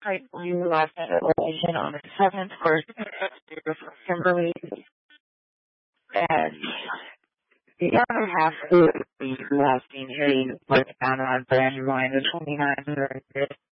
We left at location on the 7th for Kimberly, and the other half of the last seen hitting went down on Brandywine, the 2900.